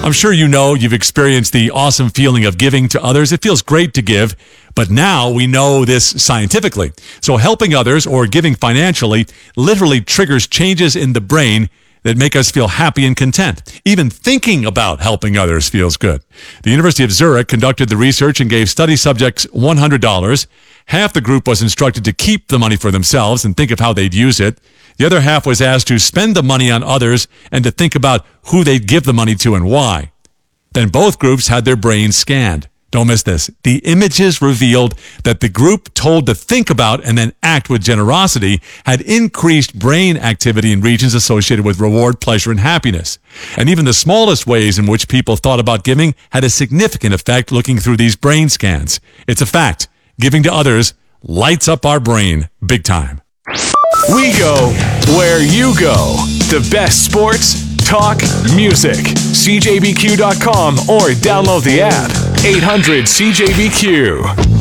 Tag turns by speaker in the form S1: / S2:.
S1: I'm sure you know you've experienced the awesome feeling of giving to others. It feels great to give, but now we know this scientifically. So helping others or giving financially literally triggers changes in the brain that make us feel happy and content. Even thinking about helping others feels good. The University of Zurich conducted the research and gave study subjects $100. Half the group was instructed to keep the money for themselves and think of how they'd use it. The other half was asked to spend the money on others and to think about who they'd give the money to and why. Then both groups had their brains scanned. Don't miss this. The images revealed that the group told to think about and then act with generosity had increased brain activity in regions associated with reward, pleasure, and happiness. And even the smallest ways in which people thought about giving had a significant effect looking through these brain scans. It's a fact. Giving to others lights up our brain big time.
S2: We go where you go. The best sports, talk, music. CJBQ.com or download the app. 800 CJBQ.